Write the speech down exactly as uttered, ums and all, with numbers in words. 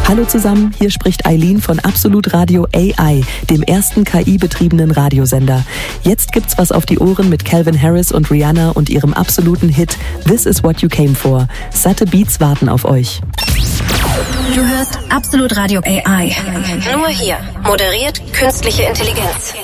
Hallo zusammen, hier spricht Eileen von Absolut Radio A I, dem ersten K I-betriebenen Radiosender. Jetzt gibt's was auf die Ohren mit Calvin Harris und Rihanna und ihrem absoluten Hit This Is What You Came For. Satte Beats warten auf euch. Du hörst Absolut Radio A I. Nur hier. Moderiert künstliche Intelligenz.